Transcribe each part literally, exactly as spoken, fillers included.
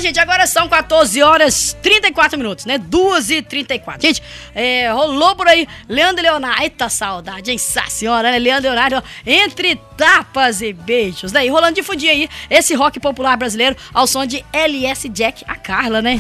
gente, agora são quatorze horas e trinta e quatro minutos, né? duas e trinta e quatro. Gente, é, rolou por aí Leandro Leonardo. Eita saudade, hein? Sá senhora, né? Leandro Leonardo, ó, entre tapas e beijos, né? E rolando de fundinho aí, esse rock popular brasileiro ao som de L S Jack, a Carla, né?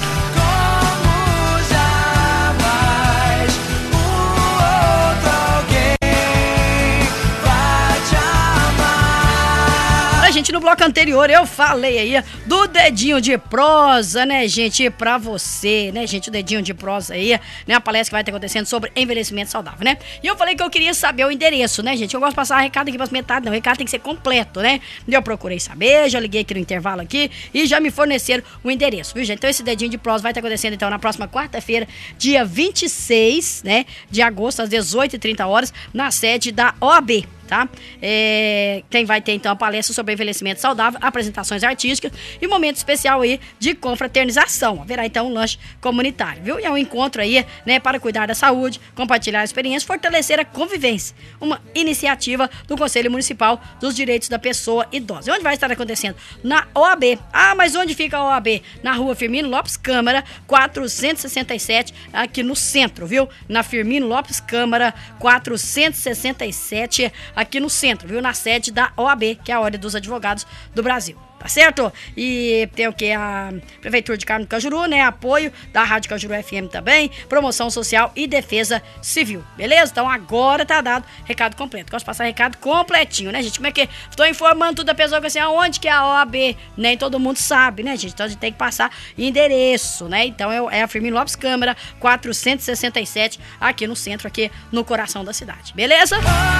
Gente, no bloco anterior eu falei aí do dedinho de prosa, né, gente, pra você, né, gente, o dedinho de prosa aí, né, a palestra que vai estar acontecendo sobre envelhecimento saudável, né, e eu falei que eu queria saber o endereço, né, gente, eu gosto de passar recado aqui pras metades, não, o recado tem que ser completo, né, eu procurei saber, já liguei aqui no intervalo aqui e já me forneceram o endereço, viu, gente, então esse dedinho de prosa vai estar acontecendo, então, na próxima quarta-feira, dia vinte e seis, né, de agosto, às dezoito e trinta horas, na sede da O A B, tá? É, tem, vai ter então a palestra sobre envelhecimento saudável, apresentações artísticas e momento especial aí de confraternização. Haverá então um lanche comunitário, viu? E é um encontro aí, né, para cuidar da saúde, compartilhar a experiência, fortalecer a convivência. Uma iniciativa do Conselho Municipal dos Direitos da Pessoa Idosa. E onde vai estar acontecendo? Na O A B. Ah, mas onde fica a O A B? Na rua Firmino Lopes Câmara, quatrocentos e sessenta e sete, aqui no centro, viu? Na Firmino Lopes Câmara, quatrocentos e sessenta e sete, aqui no centro, viu? Na sede da O A B, que é a Ordem dos Advogados do Brasil. Tá certo? E tem o que? A Prefeitura de Carmo do Cajuru, né? Apoio da Rádio Cajuru F M também, promoção social e defesa civil. Beleza? Então agora tá dado recado completo. Gosto de passar recado completinho, né, gente? Como é que... Tô informando tudo a pessoa que assim, aonde que é a O A B? Nem todo mundo sabe, né, gente? Então a gente tem que passar endereço, né? Então é a Firmino Lopes Câmara, quatrocentos e sessenta e sete, aqui no centro, aqui no coração da cidade. Beleza?